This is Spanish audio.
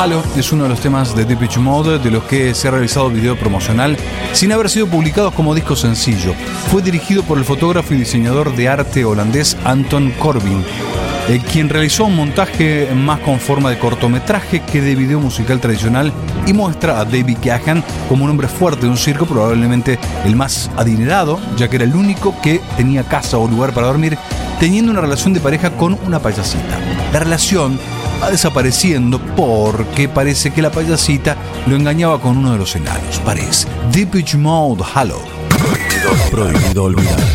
Halo es uno de los temas de Depeche Mode de los que se ha realizado video promocional sin haber sido publicados como disco sencillo. Fue dirigido por el fotógrafo y diseñador de arte holandés Anton Corbijn, quien realizó un montaje más con forma de cortometraje que de video musical tradicional y muestra a David Gahan como un hombre fuerte de un circo, probablemente el más adinerado, ya que era el único que tenía casa o lugar para dormir, teniendo una relación de pareja con una payasita. La relación va desapareciendo porque parece que la payasita lo engañaba con uno de los enanos. Parece. Depeche Mode, Halo. Prohibido olvidar.